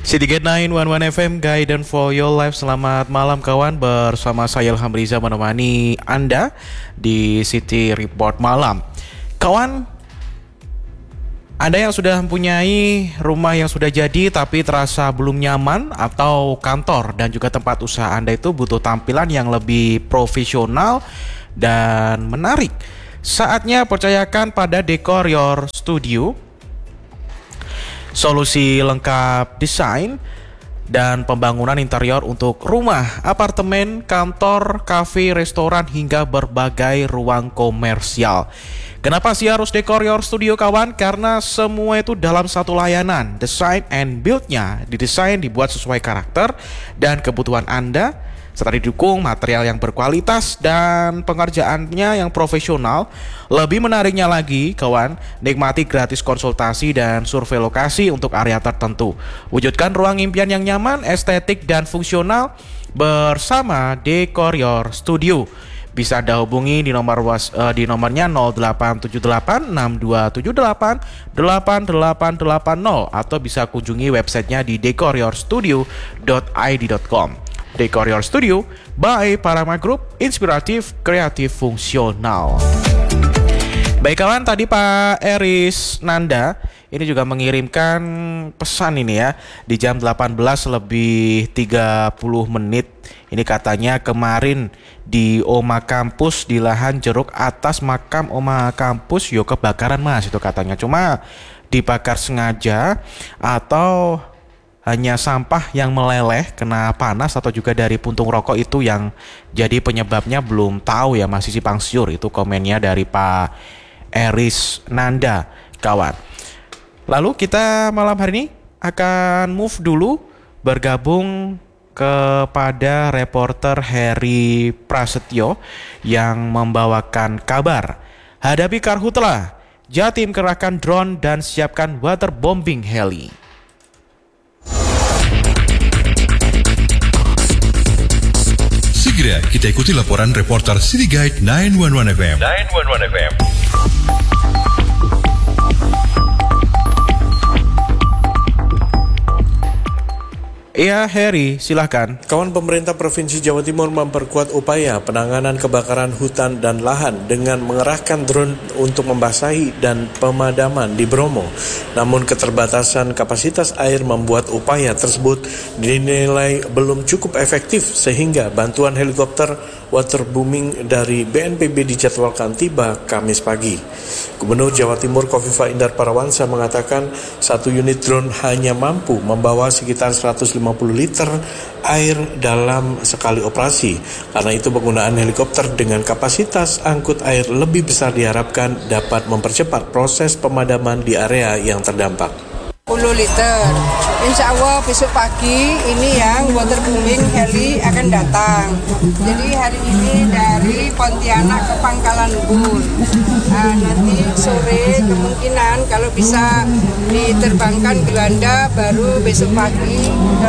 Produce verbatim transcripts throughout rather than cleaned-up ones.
Citygate sembilan satu satu F M, Guidance for Your Life. Selamat malam kawan, bersama saya Ilham Riza menemani Anda di City Report Malam. Kawan, Anda yang sudah mempunyai rumah yang sudah jadi tapi terasa belum nyaman, atau kantor dan juga tempat usaha Anda itu butuh tampilan yang lebih profesional dan menarik, saatnya percayakan pada Decor Your Studio. Solusi lengkap desain dan pembangunan interior untuk rumah, apartemen, kantor, kafe, restoran, hingga berbagai ruang komersial. Kenapa sih harus Decor Your Studio kawan? Karena semua itu dalam satu layanan. Design and build-nya didesain dibuat sesuai karakter dan kebutuhan Anda, serta didukung material yang berkualitas dan pengerjaannya yang profesional. Lebih menariknya lagi kawan, nikmati gratis konsultasi dan survei lokasi untuk area tertentu. Wujudkan ruang impian yang nyaman, estetik dan fungsional bersama Decor Your Studio. Bisa Anda hubungi di nomor was, uh, di nomornya nol delapan tujuh delapan enam dua tujuh delapan delapan delapan delapan nol, atau bisa kunjungi websitenya di decor your studio dot i d dot com. Decor Your Studio by Parama Group, inspiratif, kreatif, fungsional. Baik kawan, tadi Pak Eris Nanda ini juga mengirimkan pesan ini ya, di jam delapan belas lebih tiga puluh menit. Ini katanya kemarin di Oma Kampus di lahan jeruk atas makam Oma Kampus yo kebakaran mas, itu katanya. Cuma dibakar sengaja atau hanya sampah yang meleleh kena panas, atau juga dari puntung rokok itu yang jadi penyebabnya belum tahu ya, masih simpang siur. Itu komennya dari Pak Eris Nanda kawan. Lalu kita malam hari ini akan move dulu, bergabung kepada reporter Heri Prasetyo yang membawakan kabar. Hadapi karhutla, Jatim kerahkan drone dan siapkan waterbombing heli. Segera kita ikuti laporan reporter City Guide sembilan satu satu F M. sembilan satu satu F M. Iya, Heri, silahkan. Kawan, pemerintah Provinsi Jawa Timur memperkuat upaya penanganan kebakaran hutan dan lahan dengan mengerahkan drone untuk membasahi dan pemadaman di Bromo. Namun keterbatasan kapasitas air membuat upaya tersebut dinilai belum cukup efektif, sehingga bantuan helikopter waterbombing dari B N P B dijadwalkan tiba Kamis pagi. Gubernur Jawa Timur Khofifah Indar Parawansa mengatakan satu unit drone hanya mampu membawa sekitar seratus lima puluh liter air dalam sekali operasi. Karena itu penggunaan helikopter dengan kapasitas angkut air lebih besar diharapkan dapat mempercepat proses pemadaman di area yang terdampak. sepuluh liter. Insya Allah besok pagi ini yang waterbombing heli akan datang. Jadi hari ini dari Pontianak ke Pangkalan Bun. Nah, nanti sore kemungkinan kalau bisa diterbangkan Belanda, baru besok pagi ke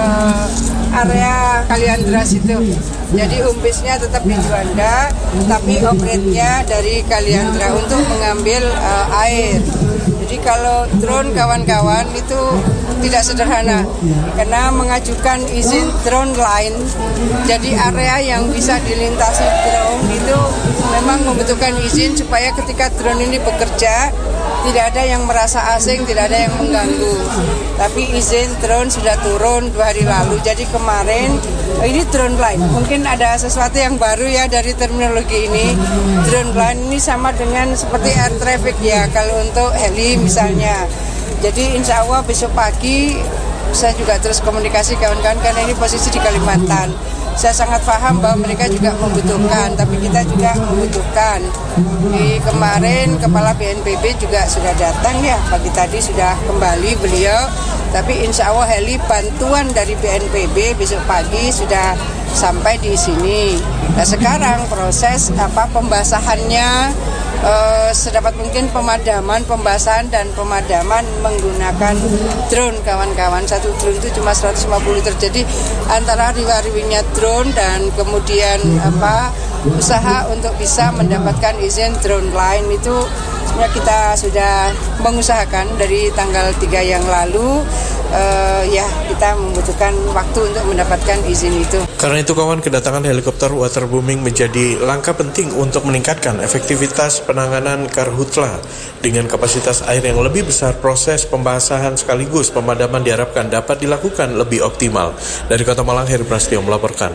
area Kaliandra situ. Jadi home base-nya tetap di Juanda, tapi operate-nya dari Kaliandra untuk mengambil uh, air. Jadi kalau drone kawan-kawan itu tidak sederhana, karena mengajukan izin drone line. Jadi area yang bisa dilintasi drone itu memang membutuhkan izin supaya ketika drone ini bekerja tidak ada yang merasa asing, tidak ada yang mengganggu. Tapi izin drone sudah turun dua hari lalu. Jadi kemarin ini drone line. Mungkin ada sesuatu yang baru ya dari terminologi ini. Drone line ini sama dengan seperti air traffic ya kalau untuk heli misalnya. Jadi insya Allah besok pagi saya juga terus komunikasi kawan-kawan, karena ini posisi di Kalimantan. Saya sangat paham bahwa mereka juga membutuhkan, tapi kita juga membutuhkan. Di kemarin Kepala B N P B juga sudah datang ya, pagi tadi sudah kembali beliau. Tapi insya Allah heli bantuan dari B N P B besok pagi sudah sampai di sini. Nah sekarang proses apa pembasahannya, eh, sedapat mungkin pemadaman, pembasahan dan pemadaman menggunakan drone kawan-kawan. Satu drone itu cuma seratus lima puluh liter. Jadi antara riwa-riwinya drone dan kemudian apa usaha untuk bisa mendapatkan izin drone line itu sebenarnya kita sudah mengusahakan dari tanggal tiga yang lalu. uh, ya kita membutuhkan waktu untuk mendapatkan izin itu. Karena itu kawan, kedatangan helikopter waterbooming menjadi langkah penting untuk meningkatkan efektivitas penanganan karhutla. Dengan kapasitas air yang lebih besar, proses pembasahan sekaligus pemadaman diharapkan dapat dilakukan lebih optimal. Dari Kota Malang, Heri Prasetyo melaporkan.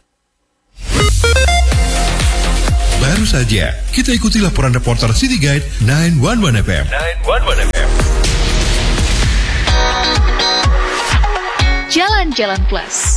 Baru saja kita ikuti laporan reporter City Guide sembilan satu satu F M. sembilan satu satu F M. Jalan-Jalan Plus.